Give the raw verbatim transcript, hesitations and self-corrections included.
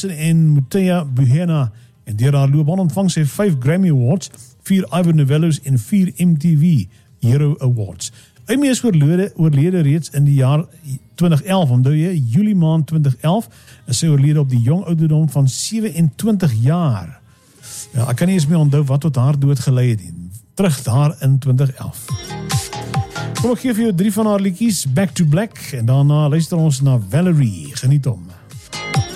Robertson en Mutea Buhena, en deur haar loopbaan ontvang sy vyf Grammy Awards, vier Ivor Novellos en vier M T V Hero Awards. Amy is oorlede, oorlede reeds in die jaar twintig elf, onthou jy, Julie maand twintig elf, is sy oorlede op die jong ouderdom van sewe-en-twintig jaar. Ja, ek kan nie eens meer onthou wat tot haar dood gelei het, terug daar in twintig elf. Kom ek gee vir jou drie van haar liedjies, Back to Black, en daarna luister ons na Valerie, geniet hom.